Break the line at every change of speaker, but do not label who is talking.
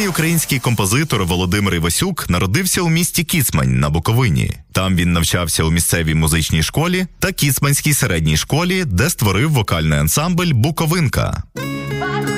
Юний український композитор Володимир Івасюк народився у місті Кіцмань на Буковині. Там він навчався у місцевій музичній школі та Кіцманській середній школі, де створив вокальний ансамбль «Буковинка».